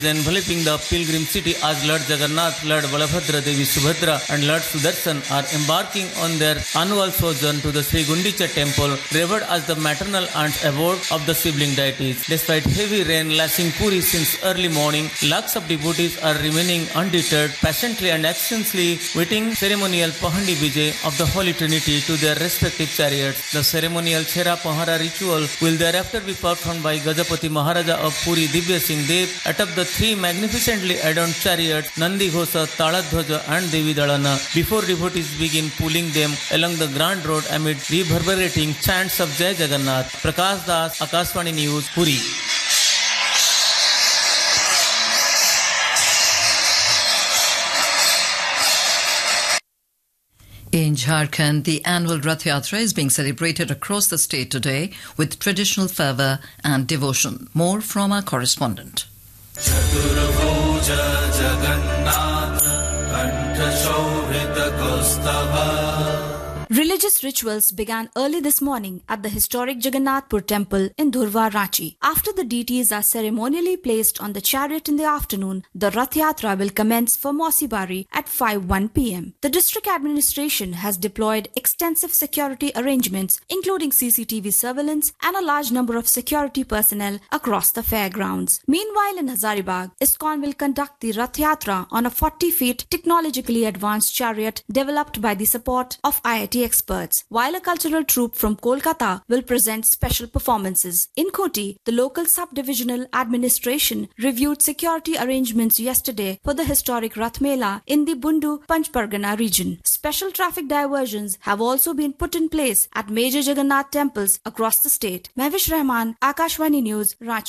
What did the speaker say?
enveloping the pilgrim city as Lord Jagannath, Lord Balabhadra, Devi Subhadra and Lord Sudarshan are embarking on their annual sojourn to the Sri Gundicha temple, revered as the maternal aunt abode of the sibling deities. Despite heavy rain lashing Puri since early morning, lakhs of devotees are remaining undeterred, patiently and anxiously waiting ceremonial Pahandi Vijay of the Holy Trinity to their respective chariots. The ceremonial Chera Pahara ritual will thereafter be performed by Gajapati Maharaja of Puri Divya Singh Dev atop the three magnificently adorned chariots Nandi Ghosa, Taladhwaja and Devi Dalana before devotees begin pulling them along the grand road amid reverberating chants of Jai Jagannath. Prakash Das, Akashvani News, Puri. In Jharkhand, the annual Rath Yatra is being celebrated across the state today with traditional fervour and devotion. More from our correspondent. Religious rituals began early this morning at the historic Jagannathpur temple in Dhurwa, Ranchi. After the deities are ceremonially placed on the chariot in the afternoon, the Rath Yatra will commence for Mausibari at 5:01 p.m. The district administration has deployed extensive security arrangements, including CCTV surveillance and a large number of security personnel across the fairgrounds. Meanwhile, in Hazaribagh, ISKCON will conduct the Rath Yatra on a 40-feet technologically advanced chariot developed by the support of IIT experts, while a cultural troupe from Kolkata will present special performances. In Koti, the local sub-divisional administration reviewed security arrangements yesterday for the historic Rath Mela in the Bundu Panchpargana region. Special traffic diversions have also been put in place at major Jagannath temples across the state. Mehwish Rahman, Akashvani News, Ranchi.